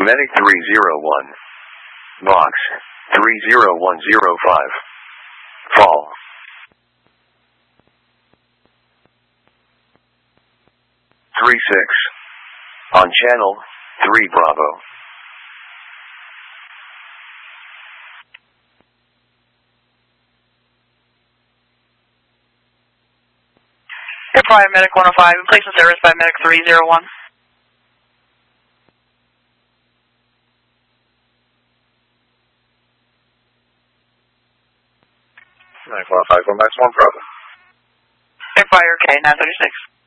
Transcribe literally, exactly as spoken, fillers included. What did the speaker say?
Medic three zero one. Box three zero one zero five. Fall. three six. On channel three Bravo. Air Prime Medic one oh five, replacement service by Medic three zero one. nine one five, one max one Bravo. Air Fire K nine thirty-six.